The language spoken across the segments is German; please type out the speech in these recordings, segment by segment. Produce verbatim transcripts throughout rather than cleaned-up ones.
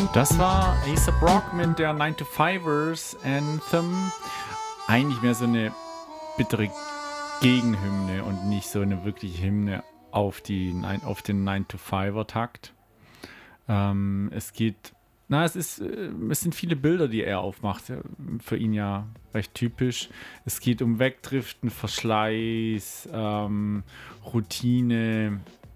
Das war A$AP Rock mit der nine to fivers Anthem. Eigentlich mehr so eine bittere Gegenhymne und nicht so eine wirkliche Hymne auf, die, auf den nine to fiver Takt. Ähm, es geht, na, es ist, es sind viele Bilder, die er aufmacht. Für ihn ja recht typisch. Es geht um Wegdriften, Verschleiß, ähm, Routine.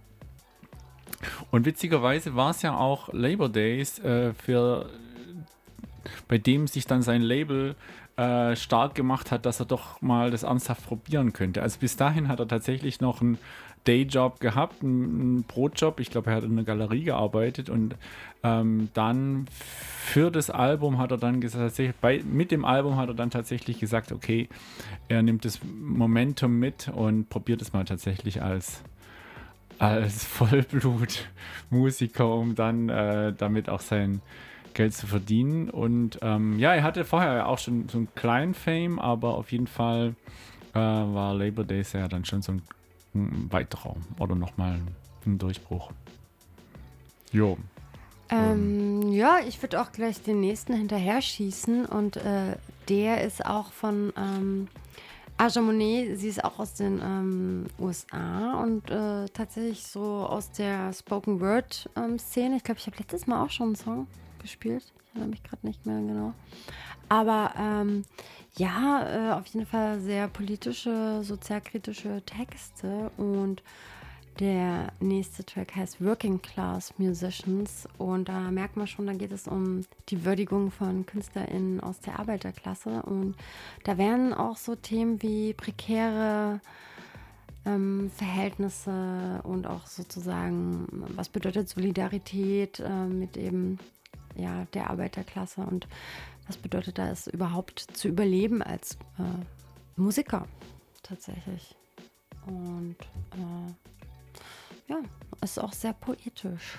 Und witzigerweise war es ja auch Labor Days, äh, für, bei dem sich dann sein Label äh, stark gemacht hat, dass er doch mal das ernsthaft probieren könnte. Also bis dahin hat er tatsächlich noch einen Dayjob gehabt, einen, einen Brotjob. Ich glaube, er hat in einer Galerie gearbeitet und ähm, dann für das Album hat er dann gesagt, bei, mit dem Album hat er dann tatsächlich gesagt, okay, er nimmt das Momentum mit und probiert es mal tatsächlich als als Vollblut-Musiker, um dann äh, damit auch sein Geld zu verdienen. Und ähm, ja, er hatte vorher ja auch schon so einen kleinen Fame, aber auf jeden Fall äh, war Labor Days ja dann schon so ein, ein weiterer oder nochmal ein Durchbruch. Jo. Ähm, ähm. Ja, ich würde auch gleich den nächsten hinterher schießen und äh, der ist auch von ähm, Aja Monet. Sie ist auch aus den ähm, U S A und äh, tatsächlich so aus der Spoken Word ähm, Szene. Ich glaube, ich habe letztes Mal auch schon einen Song gespielt. Ich erinnere mich gerade nicht mehr genau. Aber ähm, ja, äh, auf jeden Fall sehr politische, sozialkritische Texte und der nächste Track heißt Working Class Musicians und da merkt man schon, da geht es um die Würdigung von KünstlerInnen aus der Arbeiterklasse und da werden auch so Themen wie prekäre ähm, Verhältnisse und auch sozusagen, was bedeutet Solidarität äh, mit eben ja, der Arbeiterklasse und was bedeutet das überhaupt zu überleben als äh, Musiker tatsächlich. Und äh, ja, ist auch sehr poetisch.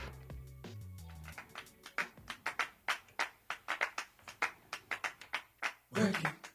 Working